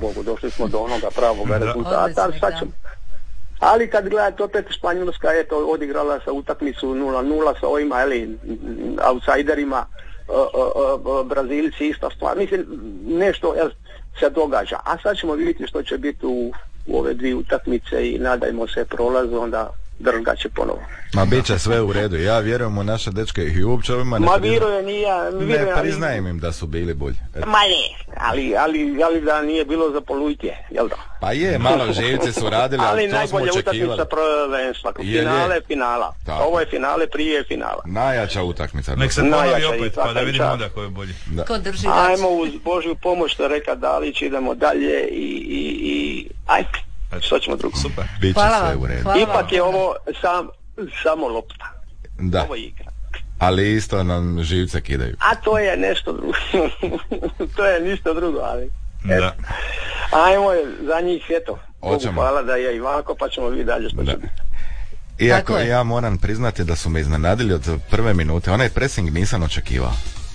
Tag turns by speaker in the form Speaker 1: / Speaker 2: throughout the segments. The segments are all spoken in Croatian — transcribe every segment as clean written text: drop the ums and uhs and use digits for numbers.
Speaker 1: Bogu, došli smo do onoga pravoga rezultata, ali kad gledate opet Španjolska je to odigrala sa utakmicu 0-0 sa ovima, outsiderima, Brazilci ista stvar, mislim nešto se događa, a sad ćemo vidjeti što će biti u ove dvije utakmice i nadajmo se prolazu, onda držga će ponovo.
Speaker 2: Ma bit će sve u redu, ja vjerujem u naše dečke i uopće ovima
Speaker 1: ne
Speaker 2: priznajem im da su bili bolji.
Speaker 1: Ma ne, ali da nije bilo za polujtje, jel da?
Speaker 2: Pa je, malo živci su radili, ali to smo očekivali.
Speaker 1: Ali najbolja utakmica prvenstva, finala. Tako. Ovo je finale prije finala.
Speaker 2: Najjača utakmica.
Speaker 3: Nek se ponovi opet, pa da vidimo onda ko je bolji.
Speaker 4: Ko drži
Speaker 1: ajmo uz Božju pomoć, što reka Dalić, idemo dalje i ajde. Što ćemo drugo?
Speaker 3: Super.
Speaker 2: Biće sve u redu.
Speaker 1: Ipak je ovo samo lopta.
Speaker 2: Da.
Speaker 1: Ovo je igra.
Speaker 2: Ali isto nam živce kidaju.
Speaker 1: A to je nešto drugo. To je ništa drugo, ali...
Speaker 3: Da.
Speaker 1: Ajmo za njih, eto. Bogu hvala da je Ivanko, pa ćemo vidjeti dalje što će biti.
Speaker 2: Iako ja moram priznati da su me iznenadili od prve minute. Onaj pressing nisam očekivao.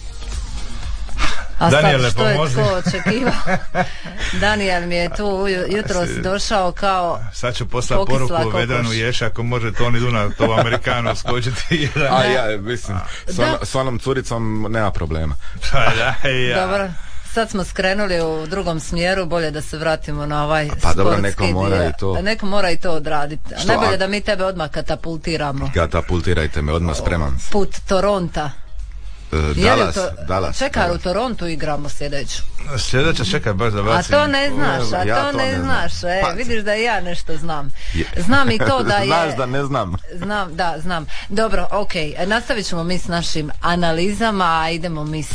Speaker 4: A
Speaker 3: Daniele,
Speaker 4: sad što
Speaker 3: pomozi.
Speaker 4: je tko očekivao? Daniel mi je tu jutros došao kao
Speaker 3: sad ću poslati poruku Vedranu Ješa, ako može Toni Dunav to Amerikanu skočiti.
Speaker 2: A ja, mislim, s onom curicom nema problema.
Speaker 4: Dobro, sad smo skrenuli u drugom smjeru, bolje da se vratimo na ovaj
Speaker 2: pa dobro,
Speaker 4: neko mora i to odraditi. A najbolje da mi tebe odmah katapultiramo.
Speaker 2: Katapultirajte me, odmah spreman.
Speaker 4: Put Toronta.
Speaker 2: Dallas.
Speaker 4: Čekaj, u Torontu igramo sljedeću.
Speaker 3: Sljedeća čekaj baš da bacim.
Speaker 4: A to ne znaš, vidiš da i ja nešto znam. Znam i to da je...
Speaker 2: Znaš da ne znam.
Speaker 4: Znam. Dobro, ok, nastavit ćemo mi s našim analizama, a idemo mi